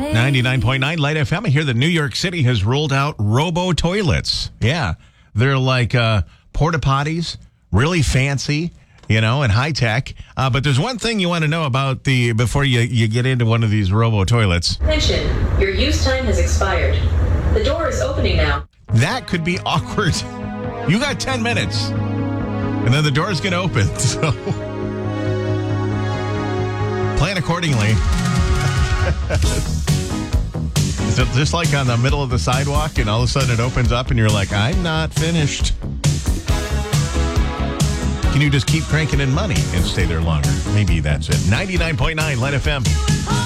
99.9 Light FM. I hear that New York City has rolled out robo-toilets. Yeah, they're like porta potties, really fancy, and high-tech. But there's one thing you want to know about before you get into one of these robo-toilets. Attention, your use time has expired. The door is opening now. That could be awkward. You got 10 minutes, and then the door's going to open, so plan accordingly. Is it just like on the middle of the sidewalk, and all of a sudden it opens up, and you're like, I'm not finished. Can you just keep cranking in money and stay there longer? Maybe that's it. 99.9 Light FM.